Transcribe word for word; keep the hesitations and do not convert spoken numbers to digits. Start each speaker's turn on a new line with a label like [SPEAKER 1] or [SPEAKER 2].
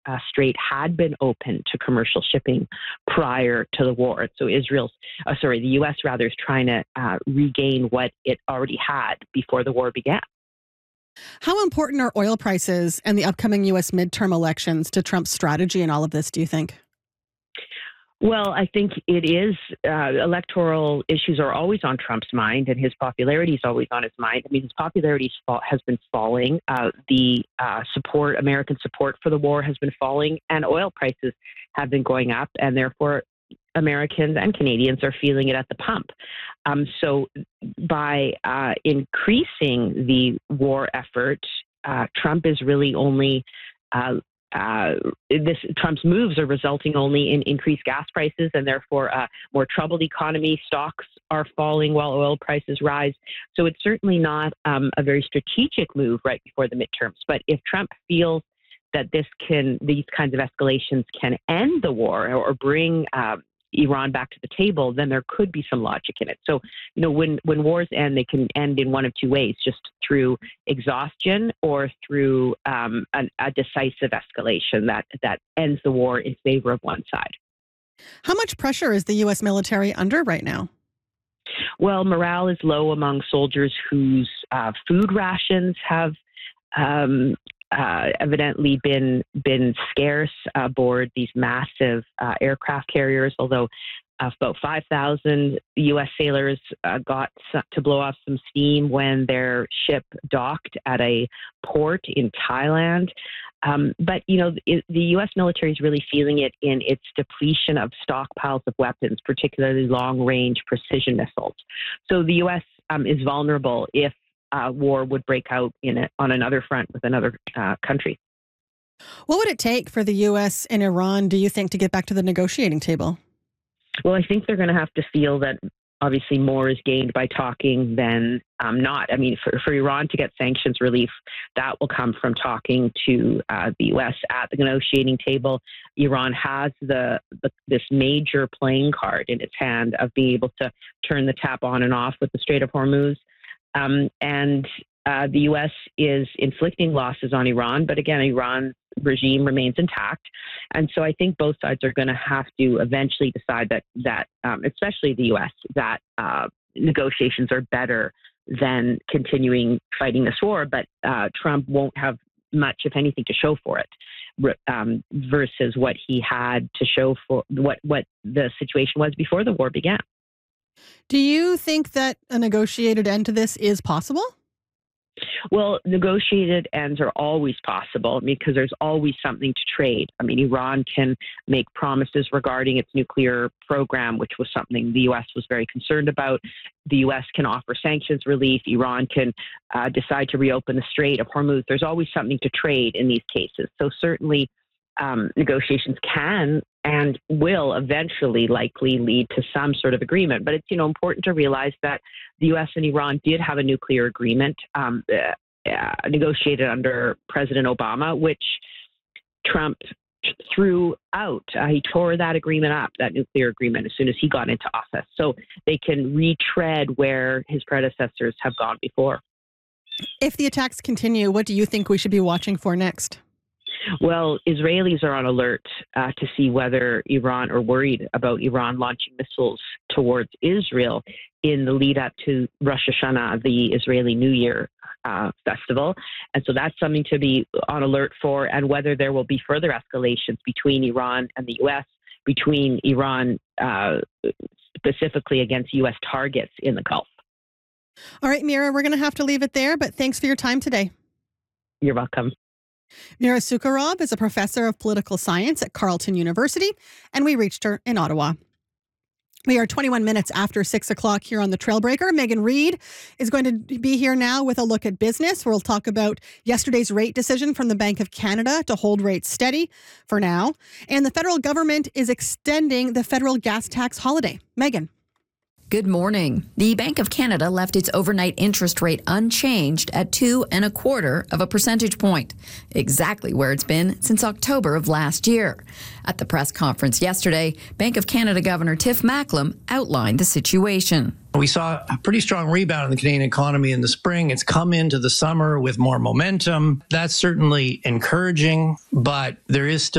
[SPEAKER 1] uh, Strait had been open to commercial shipping prior to the war. So Israel's, uh, sorry, the U S rather is trying to uh, regain what it already had before the war began.
[SPEAKER 2] How important are oil prices and the upcoming U S midterm elections to Trump's strategy in all of this, do you think?
[SPEAKER 1] Well, I think it is. Uh, electoral issues are always on Trump's mind, and his popularity is always on his mind. I mean, his popularity has been falling. Uh, the uh, support, American support for the war has been falling, and oil prices have been going up, and therefore Americans and Canadians are feeling it at the pump. Um, so by uh, increasing the war effort, uh, Trump is really only uh, Uh, this Trump's moves are resulting only in increased gas prices and therefore a more troubled economy. Stocks are falling while oil prices rise. So it's certainly not um, a very strategic move right before the midterms. But if Trump feels that this can, these kinds of escalations can end the war or, or bring um, Iran back to the table, then there could be some logic in it. So, you know, when, when wars end, they can end in one of two ways, just through exhaustion or through um, an, a decisive escalation that, that ends the war in favor of one side.
[SPEAKER 2] How much pressure is the U S military under right now?
[SPEAKER 1] Well, morale is low among soldiers whose uh, food rations have um, Uh, evidently been been scarce aboard these massive uh, aircraft carriers, although uh, about five thousand U S sailors uh, got to blow off some steam when their ship docked at a port in Thailand. Um, but, you know, it, the U S military is really feeling it in its depletion of stockpiles of weapons, particularly long-range precision missiles. So the U S um, is vulnerable if Uh, war would break out in a, on another front with another uh, country.
[SPEAKER 2] What would it take for the U S and Iran, do you think, to get back to the negotiating table?
[SPEAKER 1] Well, I think they're going to have to feel that obviously more is gained by talking than um, not. I mean, for, for Iran to get sanctions relief, that will come from talking to uh, the U S at the negotiating table. Iran has the, the this major playing card in its hand of being able to turn the tap on and off with the Strait of Hormuz. Um, and uh, the U S is inflicting losses on Iran, but again, Iran's regime remains intact. And so I think both sides are going to have to eventually decide that, that um, especially the U S, that uh, negotiations are better than continuing fighting this war, but uh, Trump won't have much, if anything, to show for it, um, versus what he had to show for what, what the situation was before the war began.
[SPEAKER 2] Do you think that a negotiated end to this is possible?
[SPEAKER 1] Well, negotiated ends are always possible because there's always something to trade. I mean, Iran can make promises regarding its nuclear program, which was something the U S was very concerned about. The U S can offer sanctions relief. Iran can uh, decide to reopen the Strait of Hormuz. There's always something to trade in these cases. So certainly um, negotiations can and will eventually likely lead to some sort of agreement. But it's, you know, important to realize that the U S and Iran did have a nuclear agreement um, uh, uh, negotiated under President Obama, which Trump threw out. Uh, he tore that agreement up, that nuclear agreement, as soon as he got into office. So they can retread where his predecessors have gone before.
[SPEAKER 2] If the attacks continue, what do you think we should be watching for next?
[SPEAKER 1] Well, Israelis are on alert uh, to see whether Iran are worried about Iran launching missiles towards Israel in the lead up to Rosh Hashanah, the Israeli New Year uh, festival. And so that's something to be on alert for, and whether there will be further escalations between Iran and the U S, between Iran uh, specifically against U S targets in the Gulf.
[SPEAKER 2] All right, Mira, we're going to have to leave it there, but thanks for your time today.
[SPEAKER 1] You're welcome.
[SPEAKER 2] Mira Sukharov is a professor of political science at Carleton University, and we reached her in Ottawa. We are twenty-one minutes after six o'clock here on The Trailbreaker. Megan Reid is going to be here now with a look at business. We'll talk about yesterday's rate decision from the Bank of Canada to hold rates steady for now. And the federal government is extending the federal gas tax holiday. Megan.
[SPEAKER 3] Good morning. The Bank of Canada left its overnight interest rate unchanged at two and a quarter of a percentage point, exactly where it's been since October of last year. At the press conference yesterday, Bank of Canada Governor Tiff Macklem outlined the situation.
[SPEAKER 4] We saw a pretty strong rebound in the Canadian economy in the spring. It's come into the summer with more momentum. That's certainly encouraging, but there is still